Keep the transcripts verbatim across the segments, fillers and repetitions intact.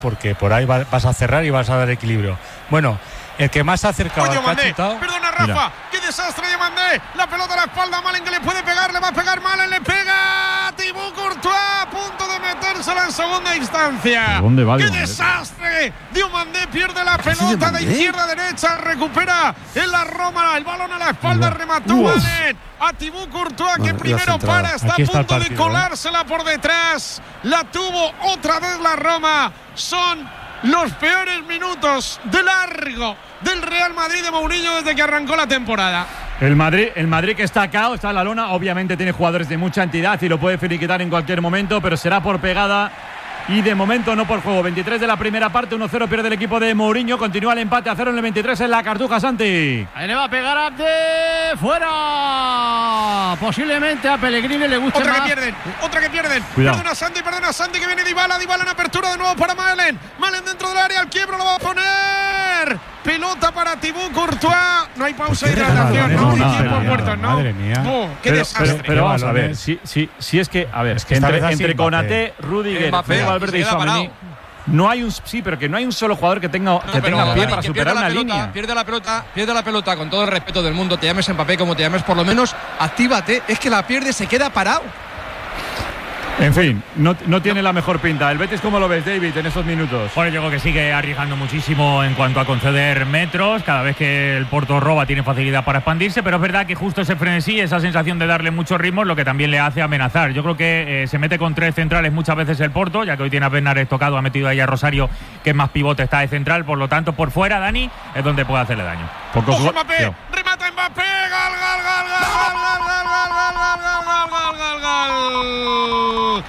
porque por ahí va, vas a cerrar y vas a dar equilibrio. Bueno, el que más se ha acercado al que ha chutado... Perdona, Rafa, mira. ¡Qué desastre Diomandé! La pelota a la espalda, Malen que le puede pegar, le va a pegar Malen, le pega Thibaut Courtois, a punto de metérsela en segunda instancia. ¿Dónde va ¡Qué Diomandé? desastre! Diomandé pierde la pelota de izquierda a derecha, recupera en la Roma, el balón a la espalda, no. remató Uf. Malen a Thibaut Courtois, bueno, que primero para, está Aquí a punto está partido, de colársela ¿eh? por detrás. La tuvo otra vez la Roma. Son los peores minutos de largo del Real Madrid de Mourinho desde que arrancó la temporada. El Madrid, el Madrid que está acá, está en la lona, obviamente tiene jugadores de mucha entidad y lo puede finiquitar en cualquier momento, pero será por pegada y de momento no por juego. veintitrés de la primera parte, uno cero pierde el equipo de Mourinho, continúa el empate a cero en el veintitrés en la Cartuja, Santi. Ahí le va a pegar a de fuera. Posiblemente a Pellegrini le guste otra más. que pierden, otra que pierden. Cuidado. Perdona Santi, perdona Santi que viene Dybala, Dybala en apertura de nuevo para Malen. Malen dentro del área, al quiebro lo va a poner. Pelota para Thibaut Courtois. No hay pausa de hidratación, no, no hay tiempo muerto, ¿no? Madre mía. Oh, qué pero, desastre. Pero, pero vamos a ver, si, si, si es que, a ver, es que entre, entre Konaté, Rudiger, Valverde y Tchouaméni, no hay un sí, pero que no hay un solo jugador que tenga, no, que tenga pie para superar una pelota, línea. Pierde la pelota, pierde la pelota con todo el respeto del mundo, te llames Mbappé como te llames, por lo menos actívate, es que la pierde, se queda parado. En fin, no, no tiene la mejor pinta. ¿El Betis cómo lo ves, David, en estos minutos? Bueno, yo creo que sigue arriesgando muchísimo en cuanto a conceder metros. Cada vez que el Porto roba tiene facilidad para expandirse, pero es verdad que justo ese frenesí, esa sensación de darle mucho ritmo es lo que también le hace amenazar. Yo creo que eh, se mete con tres centrales muchas veces el Porto, ya que hoy tiene a Bernard tocado, ha metido ahí a Rosario, que es más pivote, está de central. Por lo tanto, por fuera, Dani, es donde puede hacerle daño. Poco Ojo, Mbappé, no. remata Mbappé, gol, gol, gol, gol, gol, gol, gol, gol, gol, gol, gol, gol, gol.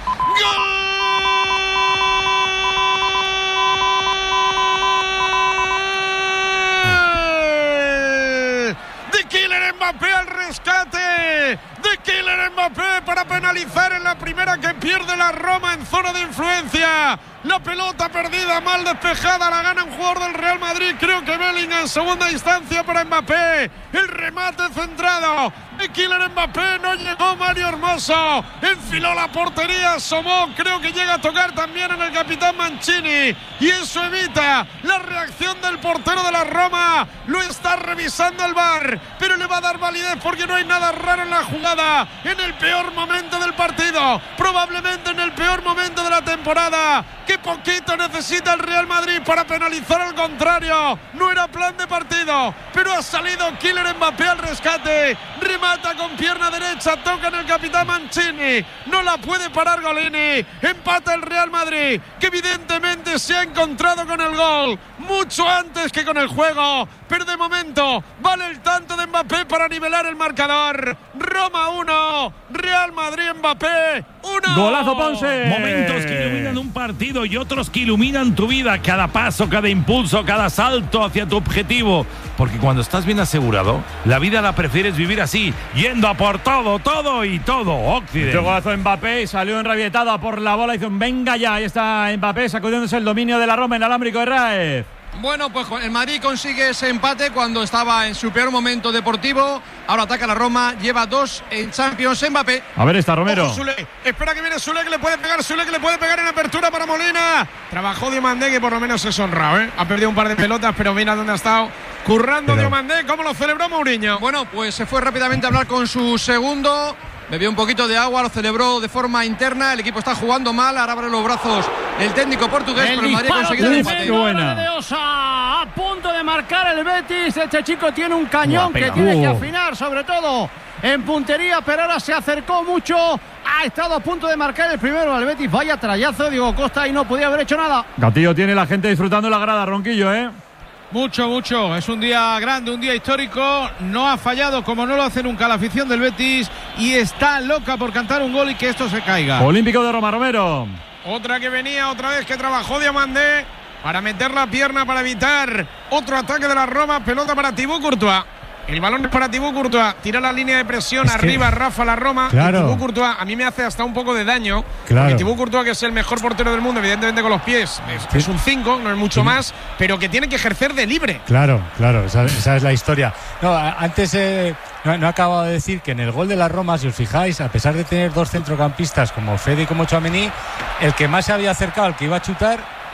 De Kylian Mbappé al rescate. De Kylian Mbappé para penalizar en la primera que pierde la Roma en zona de influencia. La pelota perdida, mal despejada, la gana un jugador del Real Madrid, creo que Bellingham en segunda instancia para Mbappé. El remate centrado de Kylian Mbappé, no llegó Mario Hermoso, enfiló la portería, asomó, creo que llega a tocar también en el capitán Mancini y eso evita la reacción del portero de la Roma. Lo está revisando el V A R, pero le va a dar validez porque no hay nada raro en la jugada, en el peor momento del partido, probablemente en el peor momento de la temporada. Qué poquito necesita el Real Madrid para penalizar al contrario. No era plan de partido, pero ha salido Kylian Mbappé al rescate. Remata con pierna derecha, toca en el capitán Mancini. No la puede parar Golini. Empata el Real Madrid, que evidentemente se ha encontrado con el gol mucho antes que con el juego. Pero de momento vale el tanto de Mbappé para nivelar el marcador. Roma uno, Real Madrid Mbappé uno. Golazo Ponce. Momentos que iluminan un partido y otros que iluminan tu vida. Cada paso, cada impulso, cada salto hacia tu objetivo. Porque cuando estás bien asegurado, la vida la prefieres vivir así, yendo a por todo, todo y todo. Occidente. Este golazo Mbappé y salió enrabietada por la bola. Hizo un venga ya. Ahí está Mbappé sacudiéndose el dominio de la Roma en alámbrico de Raez. Bueno, pues el Madrid consigue ese empate cuando estaba en su peor momento deportivo. Ahora ataca la Roma, lleva dos en Champions Mbappé. A ver, está Romero. Ojo, Sule. Espera que viene Sule, que le puede pegar, Sule que le puede pegar en apertura para Molina. Trabajó Diomandé, que por lo menos es honrado, ¿eh? Ha perdido un par de pelotas, pero mira dónde ha estado currando pero... Diomandé. ¿Cómo lo celebró Mourinho? Bueno, pues se fue rápidamente a hablar con su segundo. Bebió un poquito de agua, lo celebró de forma interna. El equipo está jugando mal, ahora abre los brazos el técnico portugués, el pero el Madrid ha conseguido el empate. Buena. De Osa, a punto de marcar el Betis. Este chico tiene un cañón Buah, que tiene uh. que afinar, sobre todo en puntería, pero ahora se acercó mucho. Ha estado a punto de marcar el primero al Betis. Vaya trayazo, Diego Costa, y no podía haber hecho nada. Gatillo tiene la gente disfrutando la grada, Ronquillo, ¿eh? Mucho, mucho. Es un día grande, un día histórico. No ha fallado como no lo hace nunca la afición del Betis y está loca por cantar un gol y que esto se caiga. Olímpico de Roma, Romero. Otra que venía, otra vez que trabajó Diomandé para meter la pierna para evitar otro ataque de la Roma. Pelota para Thibaut Courtois. El balón es para Thibaut Courtois. Tira la línea de presión es arriba, que... Rafa la Roma. Claro. Y Thibaut Courtois a mí me hace hasta un poco de daño. Claro. Porque Thibaut Courtois, que es el mejor portero del mundo, evidentemente con los pies, es, sí. es un cinco, no es mucho sí. más, pero que tiene que ejercer de libre. Claro, claro, esa, esa es la historia. No, antes eh, no, no he acabado de decir que en el gol de la Roma, si os fijáis, a pesar de tener dos centrocampistas como Fede y como Tchouaméni, el que más se había acercado al que iba a chutar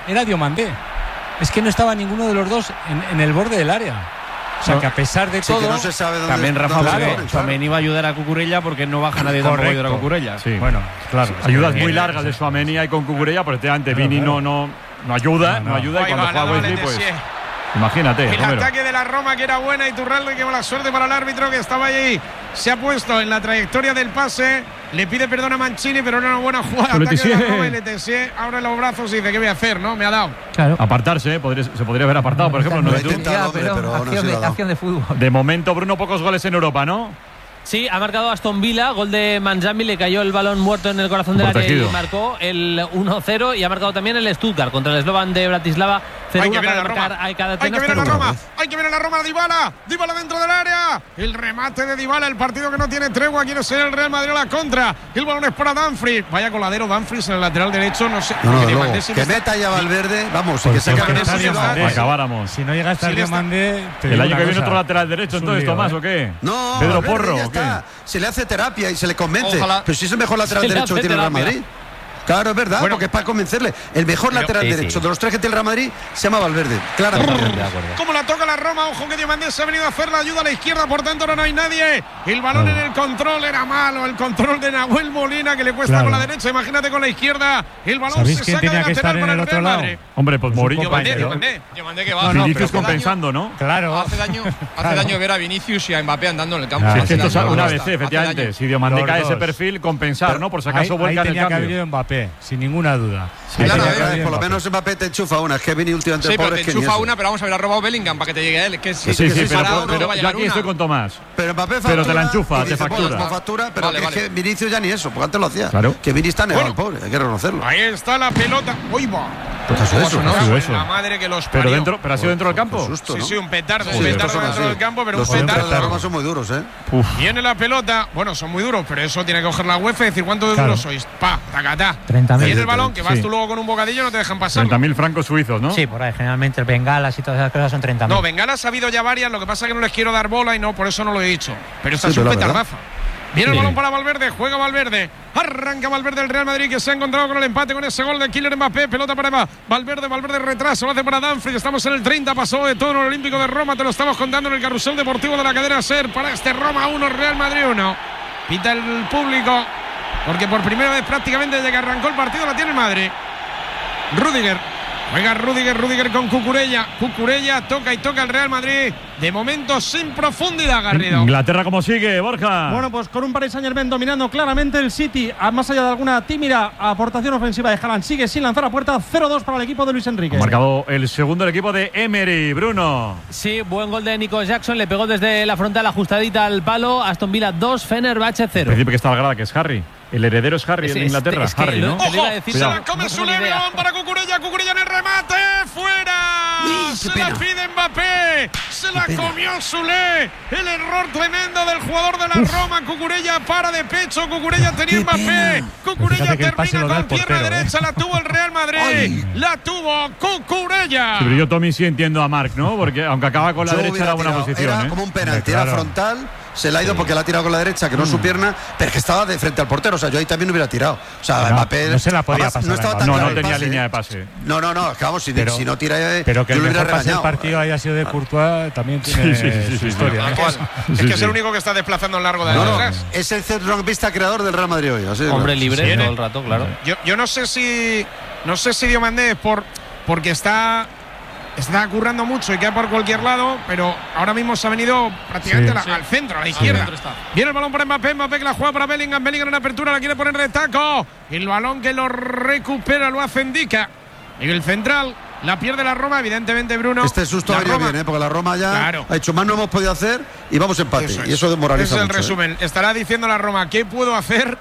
era Diomandé. Es que no estaba ninguno de los dos en, en el borde del área. O sea, no. que a pesar de sí, todo... Que no se sabe dónde, también Rafa Tchouaméni iba a ayudar a Cucurella porque no baja nadie tampoco a ayudar a Cucurella. Sí. Bueno, claro. Ayudas muy largas de Tchouaméni y con Cucurella, pero efectivamente claro, Vini claro. no, no, no ayuda, no, no. no ayuda. Ahí y cuando va, juega Wesley, pues... Imagínate. El Romero. ataque de la Roma que era buena y Iturralde, que mala suerte para el árbitro que estaba allí. Se ha puesto en la trayectoria del pase. Le pide perdón a Mancini, pero era una buena jugada. Ataque de la Roma y Letessier abre los brazos y dice: ¿qué voy a hacer? ¿No? Me ha dado. Claro. Apartarse, ¿eh? Podría, se podría haber apartado, por ejemplo. No, intentado, pero, pero acción, de, acción de fútbol. De momento, Bruno, pocos goles en Europa, ¿no? Sí, ha marcado Aston Villa, gol de Manjami, le cayó el balón muerto en el corazón del área y marcó el uno cero, y ha marcado también el Stuttgart contra el Slovan de Bratislava. Hay que ver a la Roma, hay que ver a la Roma, hay que ver a la Roma, Dybala, Dybala dentro del área, el remate de Dybala, el partido que no tiene tregua, quiere ser el Real Madrid a la contra, el balón es para Dumfries, vaya coladero Dumfries en el lateral derecho, no sé. No, no, no, que, que meta ya Valverde, vamos, y que se acabe de acabáramos. Si no llega hasta el Diomandé, el año que viene otro lateral derecho, entonces Tomás, ¿o qué? No, Pedro Porro, ¿o qué? Se le hace terapia y se le convence. Ojalá. Pero si es el mejor lateral derecho que tiene el Real Madrid. Claro, es verdad, bueno, porque es para convencerle. El mejor pero, lateral sí, derecho sí. de los tres que tiene el Real Madrid se llama Valverde. Claramente. Como la toca la Roma, ojo que Diomandé se ha venido a hacer la ayuda a la izquierda, por tanto ahora no hay nadie. El balón oh. en el control era malo, el control de Nahuel Molina que le cuesta claro. con la derecha, imagínate con la izquierda. El balón se saca de lateral para el Real Madrid. Hombre, pues Mourinho. Diomandé, Diomandé que va. No, no, Vinicius compensando, ¿no? Claro. Hace daño, hace daño ver a Vinicius y a Mbappé andando en el campo. Es que esto es una vez, efectivamente. Si Diomandé cae ese perfil, compensar, ¿no? Por si acaso vuelca en el cambio. Ahí tenía que haber Mbappé, sin ninguna duda. Sí, claro, ver, por lo menos Mbappé te enchufa una. Es que Vini últimamente sí, pobre pero te enchufa una, pero vamos a ver, ha robado Bellingham para que te llegue a él. Que sí, sí, sí, pero, pero, pero yo aquí una. estoy con Tomás. Pero Mbappé factura, pero te la enchufa, te factura. Pues, factura pero vale, que, vale. que Vinicius ya ni eso, porque antes lo hacía. Claro. Que Vini está negado, bueno, pobre, hay que reconocerlo. Ahí está la pelota. ¡Uy, va! Pues eso, eso, ¿no? eso. La madre que los pero dentro, pero ha sido dentro del campo. Susto, sí, ¿no? sí, un petardo, un petardo dentro del campo, pero un petardo. Los Roma son muy duros, ¿eh? Viene la pelota. Bueno, son muy duros, pero eso tiene que coger la UEFA y decir cuánto de duros sois. Pa, tacatá. treinta mil. Viene el balón, que vas tú luego con un bocadillo, no te dejan pasar. treinta mil francos suizos, ¿no? Sí, por ahí. Generalmente bengalas y todas esas cosas son treinta mil. No, bengalas ha habido ya varias, lo que pasa es que no les quiero dar bola y no, por eso no lo he dicho. Pero esta es un petardazo. Viene sí. el balón para Valverde, juega Valverde, arranca Valverde el Real Madrid que se ha encontrado con el empate con ese gol de Kylian Mbappé, pelota para Valverde, Valverde retraso, lo hace para Dumfries, estamos en el treinta, pasó de todo en el Olímpico de Roma, te lo estamos contando en el carrusel deportivo de la cadena SER para este Roma uno, Real Madrid uno. Pita el público, porque por primera vez prácticamente desde que arrancó el partido la tiene el Madrid. Rüdiger. Juega Rüdiger, Rüdiger con Cucurella. Cucurella toca y toca el Real Madrid. De momento sin profundidad, Garrido. Inglaterra, ¿cómo sigue, Borja? Bueno, pues con un Paris Saint-Germain dominando claramente el City, a más allá de alguna tímida aportación ofensiva de Haaland, sigue sin lanzar a puerta. Cero dos para el equipo de Luis Enrique. Ha marcado el segundo el equipo de Emery, Bruno. Sí, buen gol de Nico Jackson, le pegó desde la frontal ajustadita al palo. Aston Villa dos, Fenerbahce cero. Principio que está la grada, que es Harry. El heredero es Harry, es, en Inglaterra. Es, es Harry, ¿no? ¡Ojo! Se la come no Sule, balón para Cucurella. Cucurella en el remate. ¡Fuera! Sí, se pena. la pide Mbappé. Se la comió Sule. El error tremendo del jugador de la Roma. Cucurella para de pecho. Cucurella tenía Mbappé. Cucurella termina con pierna derecha. ¿eh? La tuvo el Real Madrid. Ay. La tuvo Cucurella. Sí, pero yo, Tommy, sí entiendo a Marc, ¿no? Porque aunque acaba con la yo derecha era buena tirado. posición. Era ¿eh? como un penalti, era claro. frontal. Se la ha ido sí. porque la ha tirado con la derecha, que no es mm. su pierna, pero que estaba de frente al portero. O sea, yo ahí también hubiera tirado. O sea, no, Mbappé. No se la podía pasar. No, estaba tan no, claro no tenía pase. línea de pase. No, no, no. Vamos, si, pero, si no tira. Pero que yo el lo mejor hubiera pase del partido haya sido de Courtois también tiene sí, sí, sí, su sí, historia. Sí, ¿eh? sí, sí. Es que sí, es el único que está desplazando en largo de no, atrás. No, es el centrocampista creador del Real Madrid hoy. Así Hombre no. libre todo el rato, claro. Yo, yo no sé si. No sé si Diomandé es por, porque está. Está currando mucho y queda por cualquier lado, pero ahora mismo se ha venido prácticamente sí, a la, sí. al centro, a la izquierda. Sí. Viene el balón para Mbappé, Mbappé que la juega para Bellingham, Bellingham en apertura, la quiere poner de taco. El balón que lo recupera lo hace Ndicka. En el central, la pierde la Roma, evidentemente, Bruno. Este susto ha venido bien, ¿eh? Porque la Roma ya claro. ha hecho más, no hemos podido hacer y vamos a empate. Eso y eso desmoraliza Ese es el mucho, resumen. ¿eh? Estará diciendo la Roma, ¿qué puedo hacer?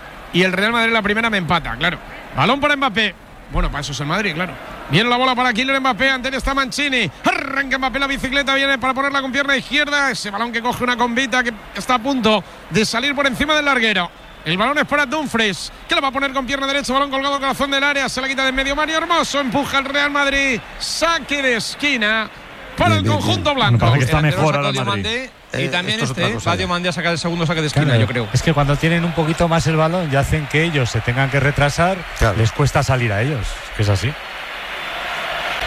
Y el Real Madrid la primera me empata, claro. Balón para Mbappé. Bueno, para eso es el Madrid, claro. Viene la bola para Kylian Mbappé, ante él está Mancini. Arranca Mbappé la bicicleta, viene para ponerla con pierna izquierda. Ese balón que coge una combita que está a punto de salir por encima del larguero. El balón es para Dumfries, que lo va a poner con pierna derecha, balón colgado al corazón del área. Se la quita de en medio Mario Hermoso, empuja el Real Madrid. Saque de esquina para bien, el conjunto bien. blanco. Me que está mejor ahora el Madrid. Y eh, también este, va Diomandé a sacar el segundo saque de esquina, claro, yo creo. Es que cuando tienen un poquito más el balón y hacen que ellos se tengan que retrasar, claro. les cuesta salir a ellos, que es así.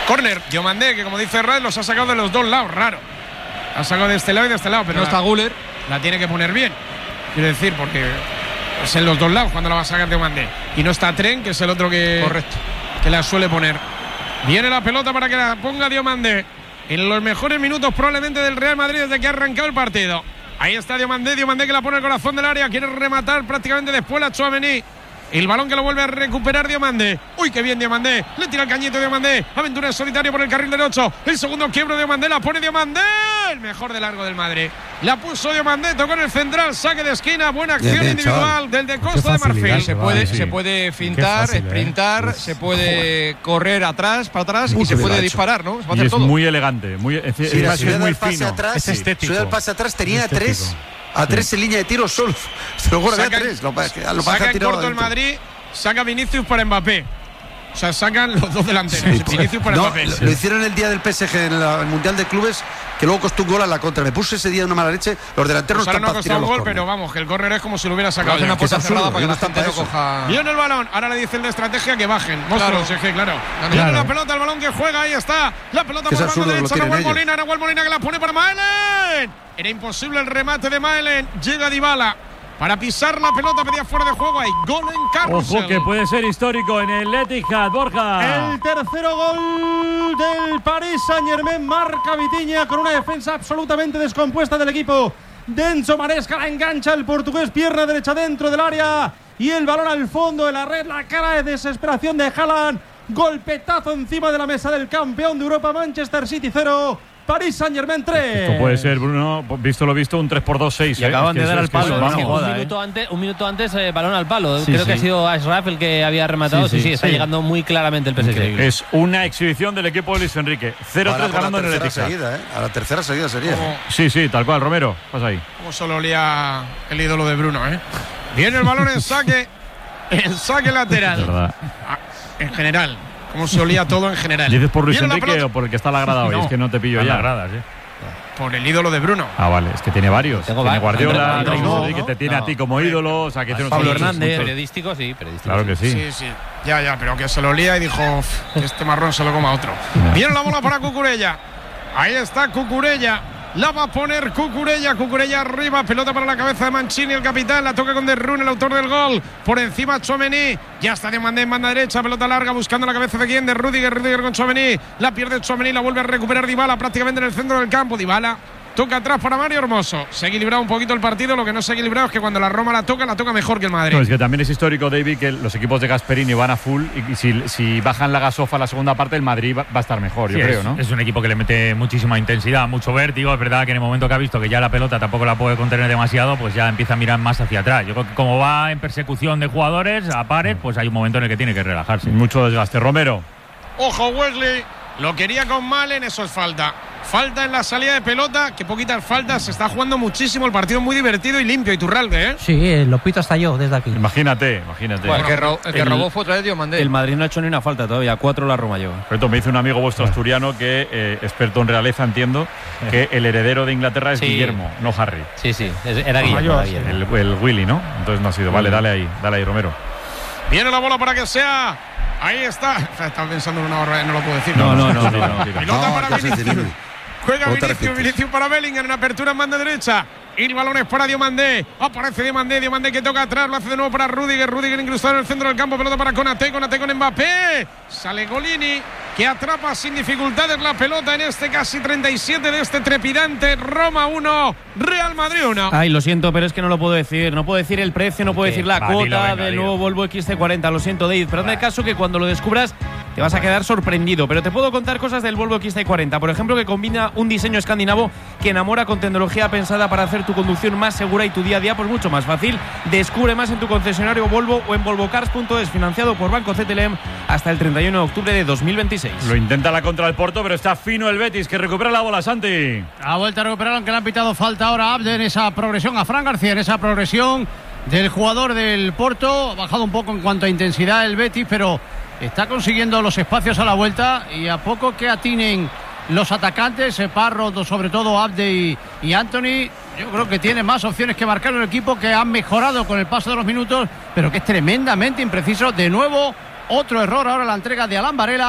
Córner, Diomandé, que como dice Ray, los ha sacado de los dos lados, raro. Ha sacado de este lado y de este lado, pero no está Guller. La tiene que poner bien. Quiero decir, porque es en los dos lados cuando la va a sacar Diomandé. Y no está Tren, que es el otro que, correcto, que la suele poner. Viene la pelota para que la ponga Diomandé. En los mejores minutos probablemente del Real Madrid desde que ha arrancado el partido. Ahí está Diomandé, Diomandé que la pone al corazón del área. Quiere rematar prácticamente después la Tchouaméni. El balón que lo vuelve a recuperar Diomandé. Uy, qué bien Diomandé. Le tira el cañito Diomandé. Aventura en solitario por el carril derecho. El segundo quiebro de Diomandé. La pone Diomandé. El mejor de largo del Madrid. La puso Diomandé. Tocó en el central. Saque de esquina. Buena acción bien, bien, individual chaval. Del de Costa de Marfil. Se puede, sí. se puede fintar, fácil, sprintar. Eh. Se puede Joder. correr atrás, para atrás. Uy, y se puede disparar, ¿no? Se puede hacer es todo. Muy elegante. Muy, es, sí, es, es muy fino. Atrás, es estético. El pase atrás tenía tres. A tres sí. en línea de tiro solo. Se lo guarda a tres. Lo, lo saca en corto el Madrid. Saca Vinicius para Mbappé. O sea, sacan los dos delanteros. Sí, Vinicius para no, Mbappé. Lo, lo hicieron el día del P S G en la, el Mundial de Clubes, que luego costó un gol a la contra. Me puse ese día de una mala leche. Los delanteros pues no están no ha costado un gol, pero vamos, que el córner es como si lo hubiera sacado. Una puerta cerrada para que la gente no coja. Viene el balón. Ahora le dicen de estrategia que bajen. Monstruos, claro. Es que, claro. Viene la pelota, el balón que juega. Ahí está. La pelota por el bando derecho. Nahuel Molina. Nahuel Molina que la pone para Maelen. Era imposible el remate de Maelen. Llega Dybala. Para pisar la pelota, pedía fuera de juego. Hay gol en Carrusel. Ojo que puede ser histórico en el Etihad, Borja. El tercero gol del Paris Saint-Germain. Marca Vitinha con una defensa absolutamente descompuesta del equipo de Enzo Maresca. La engancha el portugués, pierna derecha dentro del área. Y el balón al fondo de la red. La cara de desesperación de Haaland. Golpetazo encima de la mesa del campeón de Europa. Manchester City cero. París Saint-Germain tres. Esto puede ser, Bruno, visto lo visto, un tres por dos seis. Y ¿eh? acaban es de dar al palo. Vamos, un, joda, minuto eh. antes, un minuto antes, eh, balón al palo. Sí, Creo sí. que ha sido Ashraf el que había rematado. Sí, sí, sí, sí está sí. llegando muy claramente el P S G. Increíble. Es una exhibición del equipo de Luis Enrique. cero tres ganando en el Etihad. Seguida, ¿eh? A la tercera seguida sería. Como, sí, sí, tal cual. Romero, pasa ahí. Como solo olía el ídolo de Bruno, ¿eh? Viene el balón en saque. En saque lateral. Es verdad. Ah, en general. Como se olía todo en general. ¿Dices por Luis Enrique o por el que está la grada hoy? No, es que no te pillo ya. Gradas, ¿eh? Por el ídolo de Bruno. Ah, vale, es que tiene varios. Tengo tiene Guardiola, André, no, no, no, que te tiene no. a ti como ídolo. O sea, que tiene Pablo muchos, Hernández, muchos. periodístico, sí, periodístico. Claro que sí. Sí, sí. Ya, ya, pero que se lo olía y dijo que este marrón se lo coma otro. No. Viene la bola para Cucurella. Ahí está Cucurella. La va a poner Cucurella, Cucurella arriba, pelota para la cabeza de Mancini, el capitán, la toca con De Roon, el autor del gol, por encima Tchouaméni, ya está Diomandé en banda derecha, pelota larga buscando la cabeza de quién, de Rüdiger, Rüdiger con Tchouaméni, la pierde Tchouaméni, la vuelve a recuperar Dybala prácticamente en el centro del campo, Dybala toca atrás para Mario Hermoso. Se ha equilibrado un poquito el partido. Lo que no se ha equilibrado es que cuando la Roma la toca, la toca mejor que el Madrid. No, es que también es histórico, David, que los equipos de Gasperini van a full y si, si bajan la gasofa la segunda parte, el Madrid va, va a estar mejor, sí, yo es, creo, ¿no? Es un equipo que le mete muchísima intensidad, mucho vértigo. Es verdad que en el momento que ha visto que ya la pelota tampoco la puede contener demasiado, pues ya empieza a mirar más hacia atrás. Yo creo que como va en persecución de jugadores a pares, pues hay un momento en el que tiene que relajarse. Mucho desgaste. Romero. Ojo, Wesley. Lo quería con Malen, eso es falta. Falta en la salida de pelota, que poquitas faltas. Se está jugando muchísimo el partido, muy divertido y limpio. Iturralde, ¿eh? Sí, lo pito hasta yo desde aquí. Imagínate, imagínate. Bueno, el que, ro el que el, robó fue otra vez Diomandé. El Madrid no ha hecho ni una falta todavía, cuatro la Roma lleva. Pero me dice un amigo vuestro asturiano que, eh, experto en realeza, entiendo, que el heredero de Inglaterra es sí. Guillermo, no Harry. Sí, sí, era Guillermo. Ah, el, el Willy, ¿no? Entonces no ha sido. Vale, dale ahí, dale ahí, Romero. Viene la bola para que sea. Ahí está. Estaba pensando en una barra, no lo puedo decir. No, no, no. no, no, no, no Pilota no, para Vinicius. Juega no Vinicius, Vinicius para Bellingham en apertura en banda derecha. Y el balón es para Diomandé. Aparece Diomandé, Diomandé que toca atrás, lo hace de nuevo para Rüdiger. Rüdiger incrustado en el centro del campo, pelota para Konaté, Konaté con Mbappé. Sale Golini, que atrapa sin dificultades la pelota en este casi treinta y siete de este trepidante. Roma uno, Real Madrid uno. Ay, lo siento, pero es que no lo puedo decir. No puedo decir el precio, no puedo decir la Va, cuota dilo, venga, del dilo. nuevo Volvo X C cuarenta. Lo siento, Dave, pero hazme caso que cuando lo descubras te vas a quedar sorprendido. Pero te puedo contar cosas del Volvo X C cuarenta. Por ejemplo, que combina un diseño escandinavo que enamora con tecnología pensada para hacer tu conducción más segura y tu día a día pues mucho más fácil. Descubre más en tu concesionario Volvo o en volvocars punto es, financiado por Banco C T L M hasta el treinta y uno de octubre de dos mil veintiséis. Lo intenta la contra el Porto, pero está fino el Betis, que recupera la bola, Santi. Ha vuelto a recuperar, aunque le han pitado falta ahora a Abde en esa progresión, a Fran García en esa progresión del jugador del Porto. Ha bajado un poco en cuanto a intensidad el Betis, pero está consiguiendo los espacios a la vuelta y a poco que atinen los atacantes, Parro, sobre todo Abde y, y Anthony, yo creo que tiene más opciones que marcar un equipo que ha mejorado con el paso de los minutos, pero que es tremendamente impreciso. De nuevo, otro error ahora la entrega de Alan Varela.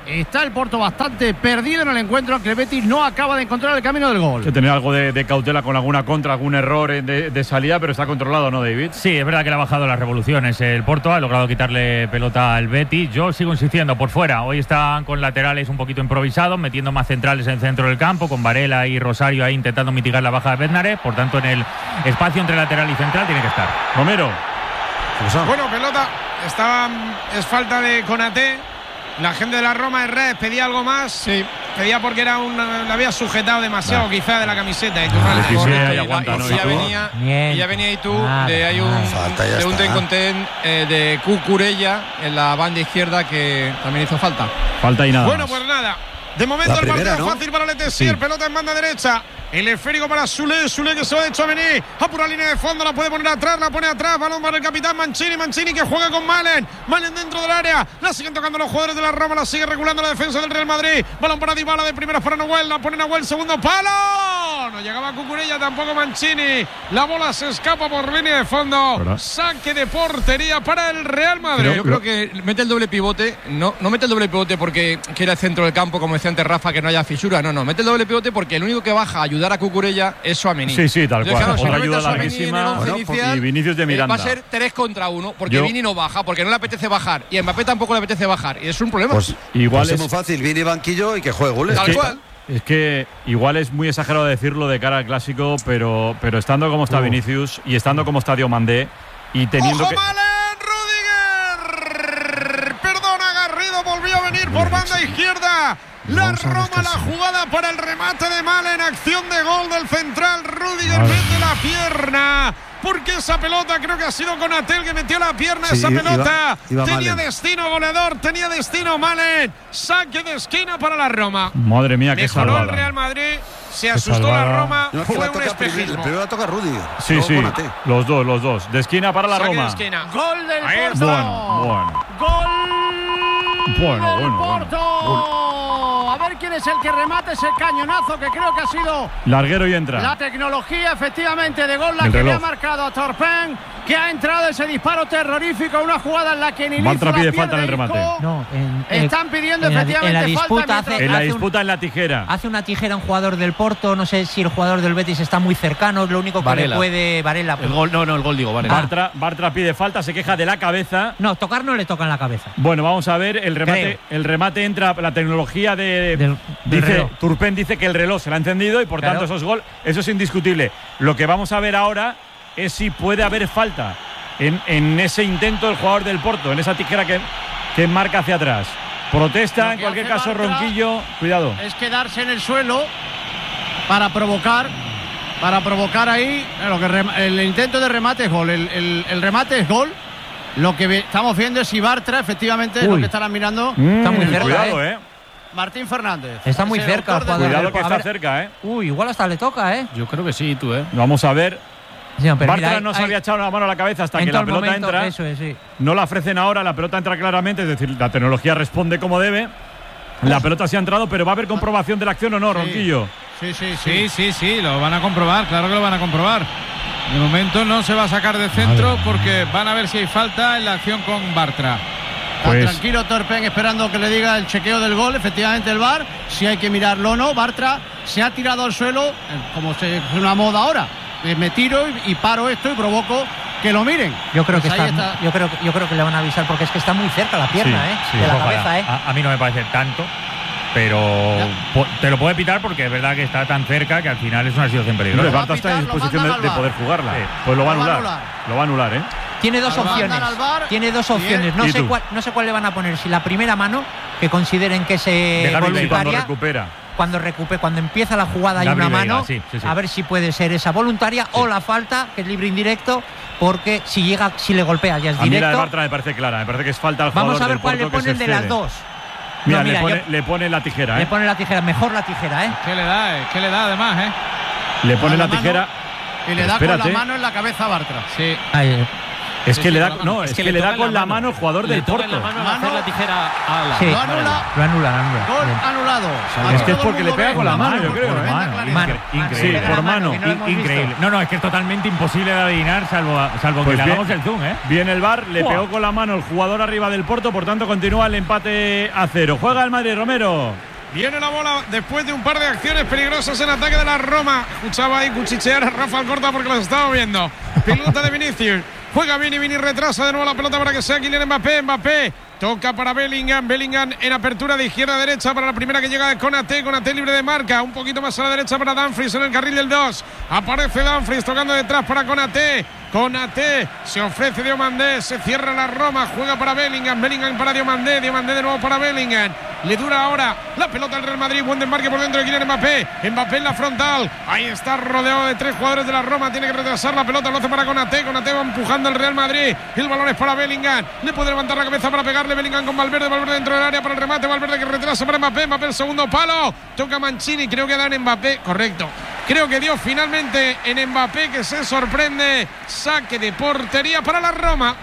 Está el Porto bastante perdido en el encuentro, aunque el Betis no acaba de encontrar el camino del gol. Que tener algo de, de cautela con alguna contra, algún error de, de salida, pero está controlado, ¿no, David? Sí, es verdad que le ha bajado las revoluciones. El Porto ha logrado quitarle pelota al Betis. Yo sigo insistiendo, por fuera. Hoy están con laterales un poquito improvisados, metiendo más centrales en el centro del campo, con Varela y Rosario ahí intentando mitigar la baja de Bednarek. Por tanto, en el espacio entre lateral y central tiene que estar. Romero. Bueno, pelota. Estaba, es falta de Konaté. La gente de la Roma de Red pedía algo más. Sí. Pedía porque era un, le había sujetado demasiado, nah. quizá de la camiseta. Y tú nah, sí, sí, y, aguanta, y, ¿no? y ya venía, y ya venía y tú. Nah, de, hay un, falta, de un ten con ten eh, de Cucurella en la banda izquierda que también hizo falta. Falta y nada. Bueno, más. pues nada. De momento la el primera, partido ¿no? fácil para Letessier. Sí. Pelota en banda derecha. El esférico para Soulé, Soulé que se va de Tchouaméni, a pura línea de fondo, la puede poner atrás, la pone atrás, balón para el capitán Mancini, Mancini que juega con Malen, Malen dentro del área, la siguen tocando los jugadores de la Roma, la sigue regulando la defensa del Real Madrid, balón para Dybala de primeras para Nahuel, la pone Nahuel, segundo palo, no llegaba Cucurella, tampoco Mancini, la bola se escapa por línea de fondo, ¿verdad? Saque de portería para el Real Madrid. Pero yo creo que mete el doble pivote, no, no mete el doble pivote porque quiere el centro del campo, como decía antes Rafa, que no haya fisura, no, no, mete el doble pivote porque el único que baja a ayudar a Cucurella es Tchouaméni. Sí, sí, tal cual. Claro, Otra si ayuda larguísima. Bueno, inicial, y Vinicius de Miranda. Eh, va a ser tres contra uno, porque Yo, Vini no baja, porque no le apetece bajar. Y a Mbappé tampoco le apetece bajar. Y es un problema. Pues igual pues es, es muy fácil. Vini banquillo y que juegue goles. Tal cual. Es que igual es muy exagerado decirlo de cara al clásico, pero, pero estando como está uh. Vinicius y estando como está Diomandé y teniendo ¡Ojo, que… Malen! ¡Rudiger! Perdona, Garrido volvió a venir por banda izquierda. La Roma, la jugada para el remate de Malen, acción de gol del central. Rudiger mete la pierna. Porque esa pelota creo que ha sido Konaté que metió la pierna. Sí, esa pelota iba, iba tenía Malen. Destino goleador, tenía destino Malen. Saque de esquina para la Roma. Madre mía, qué salvada. Mejoró el Real Madrid, se asustó la Roma, no, fue un espejismo. Primero la toca Rudiger. Sí, sí, Konaté. Los dos, los dos. De esquina para la Saque Roma. De esquina. Gol del Ahí Porto. Bueno, bueno. Gol bueno, del bueno, Porto. Bueno. A ver quién es el que remate ese cañonazo que creo que ha sido larguero y entra. La tecnología efectivamente de gol la el que reloj. Le ha marcado a Torpen, que ha entrado ese disparo terrorífico, una jugada en la que en inicio Bartra pide falta en el remate. No, en, están pidiendo en efectivamente la, en la disputa falta. Hace, en la hace disputa un, en la tijera. Hace una tijera un jugador del Porto, no sé si el jugador del Betis está muy cercano, lo único que Varela. le puede Varela. El gol, no, no, el gol digo, Varela. Bartra, Bartra pide falta, se queja de la cabeza. No, tocar no le toca en la cabeza. Bueno, vamos a ver, el remate, Creo. el remate entra, la tecnología de… Del, del dice, Turpen dice que el reloj se le ha encendido y por claro. tanto eso es gol, eso es indiscutible. Lo que vamos a ver ahora es si puede haber falta en, en ese intento del jugador del Porto, en esa tijera que, que marca hacia atrás. Protesta, en cualquier caso Ronquillo, cuidado. Es quedarse en el suelo para provocar, para provocar ahí, lo que rem, el intento de remate es gol, el, el, el remate es gol. Lo que estamos viendo es si Bartra efectivamente es lo que estarán mirando. Mm, está muy cerca, cuidado, eh. eh. Martín Fernández. Está muy cerca. Cuidado que está cerca, ¿eh? Uy, igual hasta le toca, ¿eh? Yo creo que sí, tú, ¿eh? Vamos a ver. Sí, pero Bartra mira, hay, no se hay, había echado la mano a la cabeza hasta que la pelota momento, entra. Eso es, sí. No la ofrecen ahora, la pelota entra claramente, es decir, la tecnología responde como debe. La pelota sí ha entrado, pero ¿va a haber comprobación de la acción o no, sí. Ronquillo? Sí, sí, Sí, sí. sí, sí, lo van a comprobar, claro que lo van a comprobar. De momento no se va a sacar de centro porque van a ver si hay falta en la acción con Bartra. Pues, tranquilo Torpen esperando que le diga el chequeo del gol, efectivamente el V A R, si hay que mirarlo o no. Bartra se ha tirado al suelo, como se, es una moda ahora, me tiro y, y paro esto y provoco que lo miren. Yo creo pues que está, está, yo creo yo creo que le van a avisar porque es que está muy cerca la pierna, sí, eh, sí, de la ojalá. cabeza, eh. A, a mí no me parece tanto, pero te lo puede pitar porque es verdad que está tan cerca que al final es una situación peligrosa. El Bartra está en disposición de, de poder jugarla. Sí. Pues lo va a anular. Lo va a anular, ¿eh? Tiene dos al opciones. Bar, Tiene dos opciones. No sé cuál, no sé cuál le van a poner. Si la primera mano, que consideren que se voluntaria, cuando recupera. Cuando recupere, cuando empieza la jugada hay una mano, sí, sí, sí. a ver si puede ser esa voluntaria sí. o la falta, que es libre indirecto, porque si llega, si le golpea ya es a directo. A mí la de Bartra me parece clara, me parece que es falta al jugador. Vamos a ver del cuál le ponen de las dos. Mira, no, mira le, pone, yo, le pone la tijera, ¿eh? Le pone la tijera, mejor la tijera, ¿eh? ¿Qué le da, eh? ¿Qué le da además, eh? Le pone la, la tijera. Y le da espérate. Con la mano en la cabeza a Bartra. Sí. Ahí. Es Sí, que sí, le da, con la mano. no, es, Es que, que le le da toca con en la la mano mano. el jugador Le del toca Porto. en la mano al Mano. hacer la tijera a la. Sí, Lo anula. lo anula, lo anula. Gol Bien. anulado. Es que es porque le pega con la mano, yo creo. Por ¿eh? venta clarísima. Mano. Increíble. Sí, por mano. que no lo hemos visto. Increíble. No, no, es que es totalmente imposible de adivinar, salvo, salvo Pues que le bien. hagamos el zoom, ¿eh? Viene el V A R, le Buah. pegó con la mano el jugador arriba del Porto, por tanto continúa el empate a cero. Juega el Madrid, Romero. Viene la bola después de un par de acciones peligrosas en ataque de la Roma. Escuchaba ahí cuchichear a Rafa Alcorta porque los estaba viendo. Pelota de Vinicius. Juega Vini, Vini retrasa de nuevo la pelota para que sea Kylian Mbappé. Mbappé toca para Bellingham. Bellingham en apertura de izquierda a derecha para la primera que llega de Konaté. Konaté libre de marca. Un poquito más a la derecha para Dumfries en el carril del dos. Aparece Dumfries tocando detrás para Konaté. Konaté se ofrece Diomandé. Se cierra la Roma. Juega para Bellingham. Bellingham para Diomandé. Diomandé de nuevo para Bellingham. Le dura ahora la pelota al Real Madrid. Buen desmarque por dentro de Kylian Mbappé. Mbappé en la frontal. Ahí está rodeado de tres jugadores de la Roma. Tiene que retrasar la pelota. Lo hace para Konaté. Konaté va empujando el Real Madrid. El balón es para Bellingham. Le puede levantar la cabeza para pegarle. Bellingham con Valverde. Valverde dentro del área para el remate. Valverde que retrasa para Mbappé. Mbappé el segundo palo. Toca Mancini. Creo que da en Mbappé. Correcto. Creo que dio finalmente en Mbappé, que se sorprende. Saque de portería para la Roma.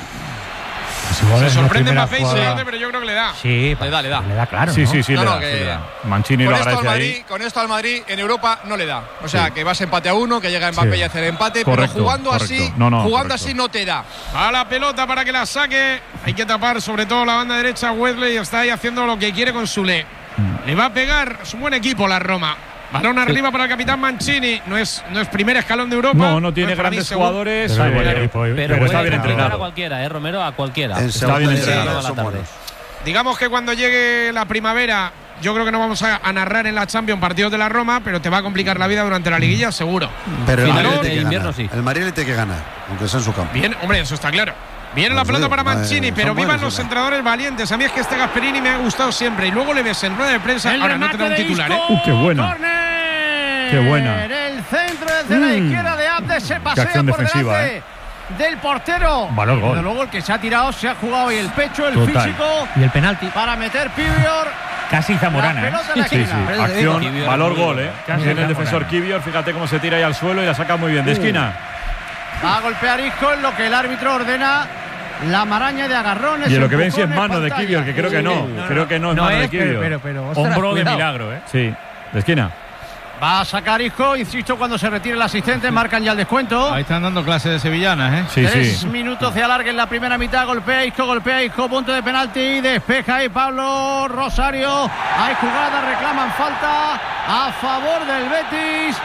Se sorprende Mbappé y se pierde, pero yo creo que le da. Sí, Le da, le da. Le da claro. Sí, ¿no? sí, sí, No, le no, da, que- sí le da. Mancini Con lo esto, al agradece Madrid, ahí. con esto al Madrid en Europa no le da. O sea, Sí. que vas empate a uno, que llega Mbappé Sí. y hace el empate, Correcto, pero jugando correcto. así, No, no, jugando correcto. así no te da. A la pelota para que la saque. Hay que tapar sobre todo la banda derecha. Wesley está ahí haciendo lo que quiere con Sule. Le va a pegar. Es un buen equipo la Roma. Balón arriba para el capitán Mancini. No es, no es primer escalón de Europa. No, no tiene es para mí grandes segundo. jugadores. Pero Pero, buen equipo, ¿eh? pero Pero está puede bien ganar a entrenado. cualquiera, ¿eh, Romero? A cualquiera. En Está bien segunda entrenado. liga a la son tarde. buenos. Digamos que cuando llegue la primavera, yo creo que no vamos a, a narrar en la Champions partidos de la Roma, pero te va a complicar la vida durante la liguilla, seguro. Pero el Finales Madrid de tiene que invierno, ganar. sí. El Madrid le tiene que ganar, aunque sea en su campo. Bien, hombre, eso está claro. Viene Pues la pelota digo, para Mancini, eh, pero son vivan buenos, los son entrenadores valientes. A mí es que este Gasperini me ha gustado siempre. Y luego le ves en rueda de prensa. El Ahora no te da un remate de titular, ¿eh? Isco. Uh, qué buena. Córner. Qué buena. En el centro desde la Mm. izquierda de Abde se pasea acción por defensiva, delante del portero. Valor gol. Pero luego el que se ha tirado se ha jugado y el pecho, el Total. físico Y el penalti. para meter Pivior. Casi Zamorana, La ¿eh? pelota en la Sí, sí. esquina. Pero es de Acción, Kivior, valor muy gol, bueno. ¿eh? Casi Viene el Zamorana. defensor Kivior, fíjate cómo se tira ahí al suelo y la saca muy bien. De esquina. Va a golpear Isco en lo que el árbitro ordena. La maraña de agarrones. Y en lo que ven si es empujones, mano de pantalla. Kivior, que creo que no. Creo que no es No mano de es, pero, Kivior. pero, pero, ostras, Hombro de cuidado. milagro, ¿eh? Sí, de esquina. Va a sacar Isco, insisto, cuando se retire el asistente, marcan ya el descuento. Ahí están dando clases de sevillanas, ¿eh? Sí, Tres sí. minutos de alargue en la primera mitad. Golpea Isco, golpea Isco, punto de penalti. Despeja ahí Pablo Rosario. Hay jugada, reclaman falta a favor del Betis.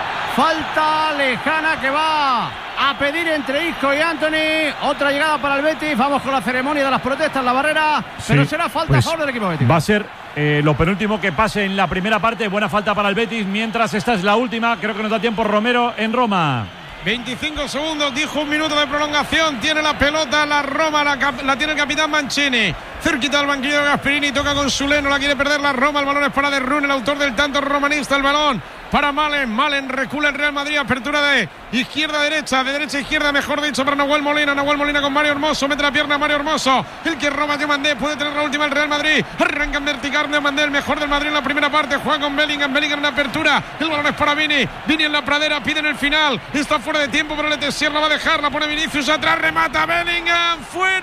Falta lejana que va a pedir entre Isco y Anthony. Otra llegada para el Betis. Vamos con la ceremonia de las protestas, la barrera. Pero Sí, será falta pues a favor del equipo Betis. Va a ser eh, lo penúltimo que pase en la primera parte. Buena falta para el Betis. Mientras esta es la última. Creo que nos da tiempo Romero en Roma. veinticinco segundos, dijo un minuto de prolongación. Tiene la pelota la Roma, la, cap- la tiene el capitán Mancini. Cerquita del banquillo de Gasperini, toca con Sule, no la quiere perder la Roma. El balón es para De Rune, el autor del tanto romanista. El balón para Malen. Malen recula el Real Madrid. Apertura de izquierda a derecha, de derecha a izquierda, mejor dicho, para Nahuel Molina. Nahuel Molina con Mario Hermoso. Mete la pierna a Mario Hermoso. El que roba Diomandé. Puede tener la última el Real Madrid. Arranca en vertical Diomandé, el mejor del Madrid en la primera parte. Juega con Bellingham. Bellingham en apertura. El balón es para Vini. Vini en la pradera. Pide en el final. Está fuera de tiempo, pero Letesier la va a dejar. La pone Vinicius atrás. Remata Bellingham.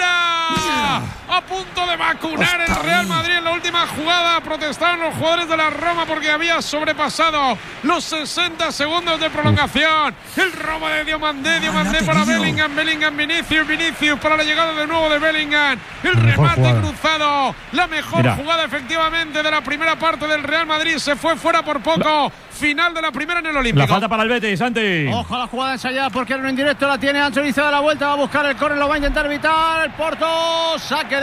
¡Fuera! A punto de vacunar el Real Madrid en la última jugada. Protestaron los jugadores de la Roma porque había sobrepasado los sesenta segundos de prolongación. El robo de Diomandé. Diomandé para Bellingham. Bellingham, Vinicius. Vinicius para la llegada de nuevo de Bellingham. El remate jugada. cruzado. La mejor Mira. jugada efectivamente de la primera parte del Real Madrid. Se fue fuera por poco. Final de la primera en el Olímpico. La falta para el Betis, Santi. Ojo a la jugada ensayada porque era un indirecto, la tiene Anthony, se da la vuelta, va a buscar el córner, lo va a intentar evitar el Porto, saque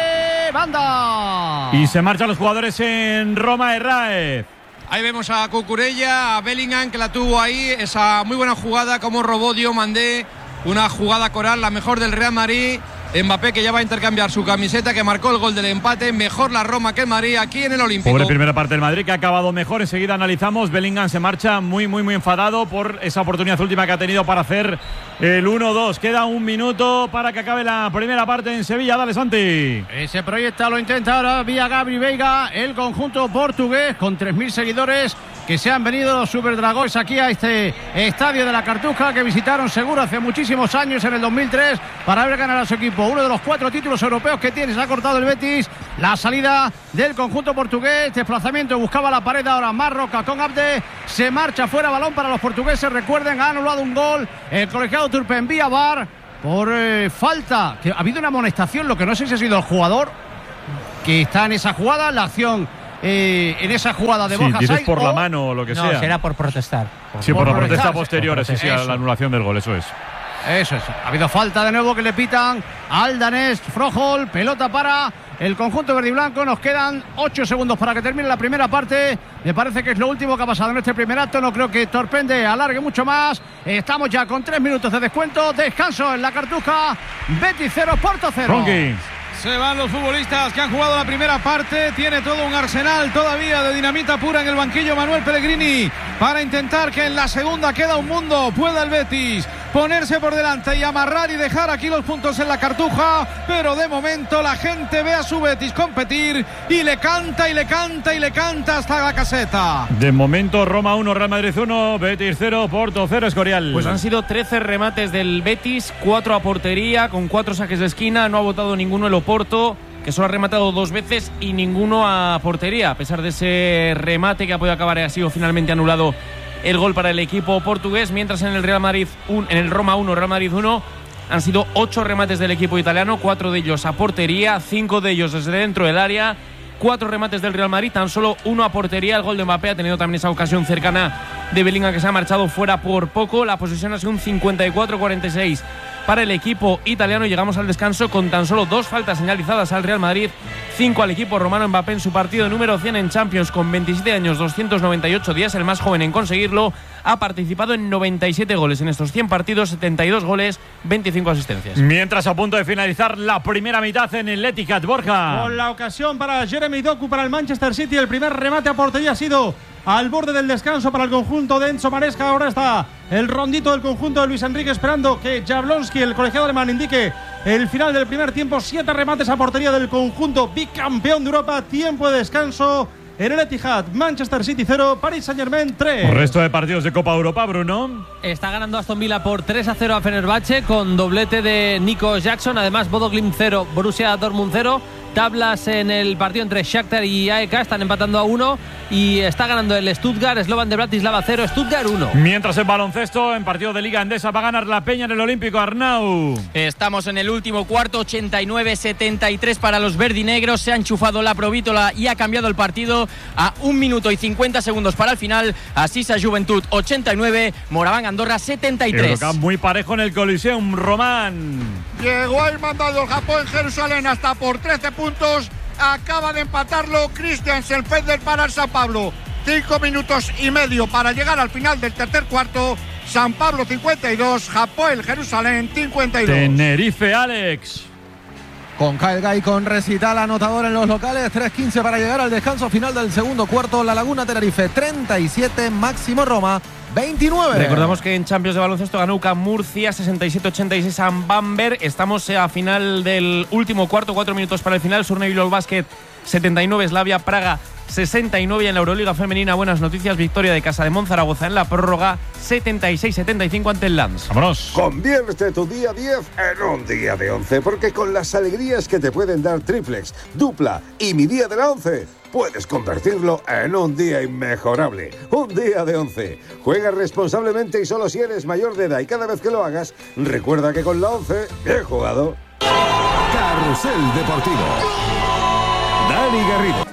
de banda. Y se marchan los jugadores en Roma, Herráez. Ahí vemos a Cucurella, a Bellingham, que la tuvo ahí. Esa muy buena jugada, como robó Diomandé. Una jugada coral, la mejor del Real Madrid. Mbappé, que ya va a intercambiar su camiseta, que marcó el gol del empate. Mejor la Roma que el Madrid aquí en el Olímpico. Pobre primera parte del Madrid, que ha acabado mejor. Enseguida analizamos. Bellingham se marcha muy, muy, muy enfadado por esa oportunidad última que ha tenido para hacer el uno dos. Queda un minuto para que acabe la primera parte en Sevilla. Dale, Santi. Ese proyecta, lo intenta ahora vía Gabri Veiga, el conjunto portugués con tres mil seguidores que se han venido los Superdragones aquí a este estadio de la Cartuja, que visitaron seguro hace muchísimos años, en el dos mil tres, para ver ganar a su equipo. Uno de los cuatro títulos europeos que tiene. Se ha cortado el Betis. La salida del conjunto portugués. Desplazamiento, buscaba la pared ahora Marroca con Abde. Se marcha fuera, balón para los portugueses. Recuerden, ha anulado un gol el colegiado turpe en vía V A R por eh, falta. Que ha habido una amonestación, lo que no sé si ha sido el jugador que está en esa jugada, la acción eh, en esa jugada de sí, Borja dices Saiz, por o... la mano o lo que no, sea. No, será por protestar. Por, sí, por, por la protesta posterior, sí, sí, a la anulación del gol, eso es. Eso es. Ha habido falta de nuevo que le pitan al danés Froholt. Pelota para el conjunto verde y blanco. Nos quedan ocho segundos para que termine la primera parte. Me parece que es lo último que ha pasado en este primer acto. No creo que Torpende alargue mucho más. Estamos ya con tres minutos de descuento. Descanso en la Cartuja. Betis cero, Porto cero. Ronqui. Se van los futbolistas que han jugado la primera parte. Tiene todo un arsenal todavía de dinamita pura en el banquillo Manuel Pellegrini, para intentar que en la segunda, queda un mundo, pueda el Betis ponerse por delante y amarrar y dejar aquí los puntos en la Cartuja. Pero de momento la gente ve a su Betis competir y le canta y le canta y le canta hasta la caseta. De momento Roma uno, Real Madrid uno, Betis cero, Porto cero, Escorial. Pues han sido trece remates del Betis, cuatro a portería, con cuatro saques de esquina. No ha votado ninguno el Oporto, que solo ha rematado dos veces, y ninguno a portería. A pesar de ese remate que ha podido acabar, ha sido finalmente anulado el gol para el equipo portugués. Mientras en el Real Madrid un, en el Roma uno, Real Madrid uno, han sido ocho remates del equipo italiano, cuatro de ellos a portería, cinco de ellos desde dentro del área. Cuatro remates del Real Madrid, tan solo uno a portería. El gol de Mbappé ha tenido también esa ocasión cercana de Bellingham, que se ha marchado fuera por poco. La posesión ha sido un cincuenta y cuatro a cuarenta y seis para el equipo italiano. Llegamos al descanso con tan solo dos faltas señalizadas al Real Madrid, cinco al equipo romano. Mbappé en su partido número cien en Champions, con veintisiete años, doscientos noventa y ocho días, el más joven en conseguirlo. Ha participado en noventa y siete goles en estos cien partidos, setenta y dos goles, veinticinco asistencias. Mientras, a punto de finalizar la primera mitad en el Etihad, Borja. Con la ocasión para Jeremy Doku, para el Manchester City. El primer remate a portería ha sido al borde del descanso para el conjunto de Enzo Maresca. Ahora está el rondito del conjunto de Luis Enrique, esperando que Jablonski, el colegiado alemán, indique el final del primer tiempo. Siete remates a portería del conjunto bicampeón de Europa. Tiempo de descanso en el Etihad. Manchester City cero, Paris Saint-Germain tres. El resto de partidos de Copa Europa, Bruno. Está ganando Aston Villa por tres a cero a Fenerbahce, con doblete de Nico Jackson. Además, Bodo Glimt cero, Borussia Dortmund cero. Tablas en el partido entre Shakhtar y A E K, están empatando a uno, y está ganando el Stuttgart, Slovan de Bratislava cero, Stuttgart uno. Mientras, en baloncesto, en partido de Liga Endesa, va a ganar la Peña en el Olímpico, Arnau. Estamos en el último cuarto, ochenta y nueve setenta y tres para los verdinegros. Se ha enchufado la provítola y ha cambiado el partido a un minuto y cincuenta segundos para el final. Asisa Juventud ochenta y nueve, Moraván Andorra setenta y tres. Muy parejo en el Coliseum, Román. Llegó el mandado el Japón en Jerusalén hasta por trece puntos. Acaba de empatarlo Christiansen Feder para el San Pablo. Cinco minutos y medio para llegar al final del tercer cuarto. San Pablo cincuenta y dos, Japón Jerusalén cincuenta y dos. Tenerife, Alex. Con Kyle Guy con recital anotador en los locales. tres quince para llegar al descanso final del segundo cuarto. La Laguna Tenerife treinta y siete, Máximo Roma veintinueve. Recordamos que en Champions de baloncesto ganó U C A M Murcia sesenta y siete ochenta y seis a Bamberg. Estamos a final del último cuarto, cuatro minutos para el final. Surne Bilbao Basket setenta y nueve, Slavia Praga sesenta y nueve. Y en la Euroliga femenina, buenas noticias, victoria de Casa de Monzaragoza en la prórroga setenta y seis setenta y cinco ante el Lens. Vámonos. Convierte tu día diez en un día de once, porque con las alegrías que te pueden dar triplex, dupla y mi día de la once, puedes convertirlo en un día inmejorable. Un día de once. Juega responsablemente y solo si eres mayor de edad, y cada vez que lo hagas, recuerda que con la once, bien jugado. Carrusel Deportivo. Dani Garrido.